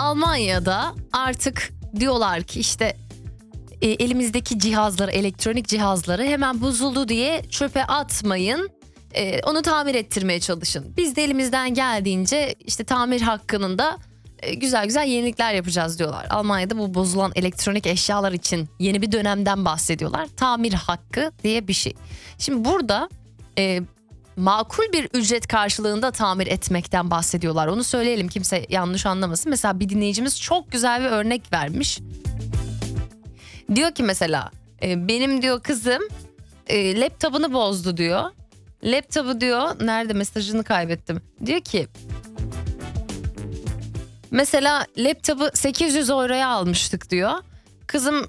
Almanya'da artık diyorlar ki işte elimizdeki cihazları, elektronik cihazları hemen bozuldu diye çöpe atmayın. Onu tamir ettirmeye çalışın. Biz de elimizden geldiğince işte tamir hakkının da güzel güzel yenilikler yapacağız diyorlar. Almanya'da bu bozulan elektronik eşyalar için yeni bir dönemden bahsediyorlar. Tamir hakkı diye bir şey. Şimdi burada makul bir ücret karşılığında tamir etmekten bahsediyorlar. Onu söyleyelim, kimse yanlış anlamasın. Mesela bir dinleyicimiz çok güzel bir örnek vermiş. Diyor ki mesela benim diyor kızım laptopunu bozdu diyor. Laptopu diyor, nerede, mesajını kaybettim. Diyor ki mesela laptopu 800 euroya almıştık diyor. Kızım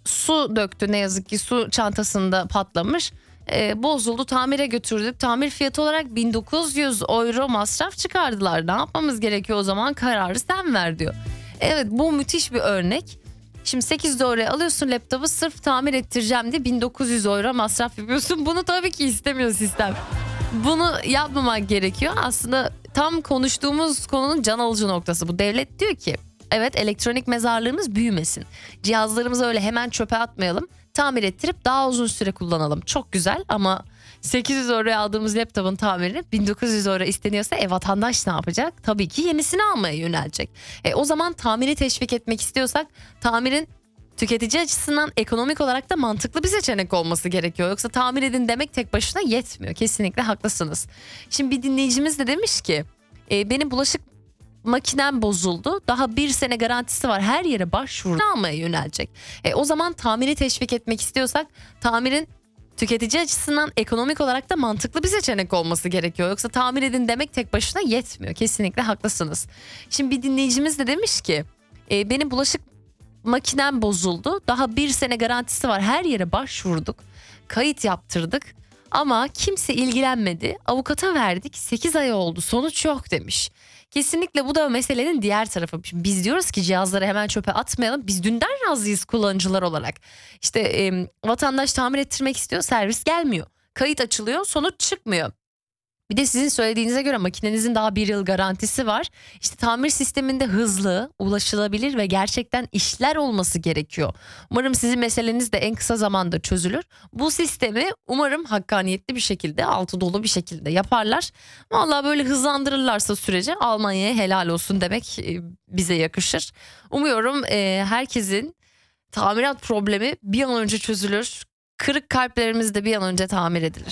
su döktü, ne yazık ki su çantasında patlamış. Bozuldu, tamire götürdük. Tamir fiyatı olarak 1900 euro masraf çıkardılar. Ne yapmamız gerekiyor o zaman, kararı sen ver diyor. Evet, bu müthiş bir örnek. Şimdi 800 euroya alıyorsun laptopu, sırf tamir ettireceğim diye 1900 euro masraf yapıyorsun. Bunu tabii ki istemiyor sistem. Bunu yapmamak gerekiyor. Aslında tam konuştuğumuz konunun can alıcı noktası bu. Devlet diyor ki evet, elektronik mezarlığımız büyümesin. Cihazlarımızı öyle hemen çöpe atmayalım. Tamir ettirip daha uzun süre kullanalım. Çok güzel ama 800 euroya aldığımız laptopun tamirini 1900 euro isteniyorsa vatandaş ne yapacak? Tabii ki yenisini almaya yönelecek. O zaman tamiri teşvik etmek istiyorsak tamirin tüketici açısından ekonomik olarak da mantıklı bir seçenek olması gerekiyor. Yoksa tamir edin demek tek başına yetmiyor. Kesinlikle haklısınız. Şimdi bir dinleyicimiz de demiş ki benim bulaşık makinem bozuldu. Daha 1 sene garantisi var. Her yere başvuru almaya yönelecek. O zaman tamiri teşvik etmek istiyorsak tamirin tüketici açısından ekonomik olarak da mantıklı bir seçenek olması gerekiyor. Yoksa tamir edin demek tek başına yetmiyor. Kesinlikle haklısınız. Şimdi bir dinleyicimiz de demiş ki benim bulaşık makinem bozuldu. Daha 1 sene garantisi var. Her yere başvurduk. Kayıt yaptırdık. Ama kimse ilgilenmedi. Avukata verdik. 8 ay oldu. Sonuç yok demiş. Kesinlikle bu da meselenin diğer tarafı. Şimdi biz diyoruz ki cihazları hemen çöpe atmayalım. Biz dünden razıyız kullanıcılar olarak. İşte vatandaş tamir ettirmek istiyor, servis gelmiyor. Kayıt açılıyor, sonuç çıkmıyor. Bir de sizin söylediğinize göre makinenizin daha 1 yıl garantisi var. İşte tamir sisteminde hızlı, ulaşılabilir ve gerçekten işler olması gerekiyor. Umarım sizin meseleniz de en kısa zamanda çözülür. Bu sistemi umarım hakkaniyetli bir şekilde, altı dolu bir şekilde yaparlar. Vallahi böyle hızlandırırlarsa süreci Almanya'ya helal olsun demek bize yakışır. Umuyorum herkesin tamirat problemi bir an önce çözülür. Kırık kalplerimiz de bir an önce tamir edilir.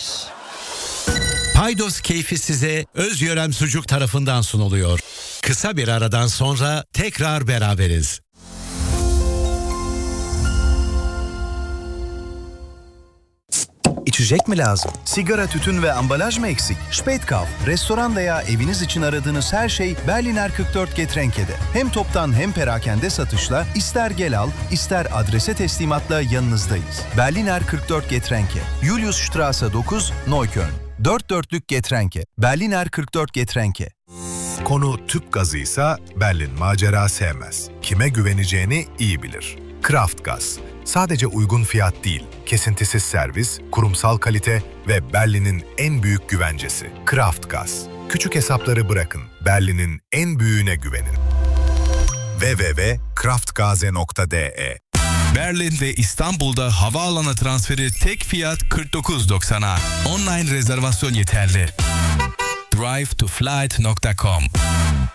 Paydos keyfi size Özyörem Sucuk tarafından sunuluyor. Kısa bir aradan sonra tekrar beraberiz. İçecek mi lazım? Sigara, tütün ve ambalaj mı eksik? Spätkauf, restoran veya eviniz için aradığınız her şey Berliner 44 Getränke'de. Hem toptan hem perakende satışla, ister gel al, ister adrese teslimatla yanınızdayız. Berliner 44 Getränke, Juliusstraße 9, Neukölln. 4 dörtlük Getränke, Berliner 44 Getränke. Konu tüp gazıysa Berlin macera sevmez. Kime güveneceğini iyi bilir. Kraftgaz. Sadece uygun fiyat değil, kesintisiz servis, kurumsal kalite ve Berlin'in en büyük güvencesi. Kraftgaz. Küçük hesapları bırakın, Berlin'in en büyüğüne güvenin. www.kraftgaze.de. Berlin ve İstanbul'da havaalanı transferi tek fiyat 49.90'a. Online rezervasyon yeterli. drivetoflight.com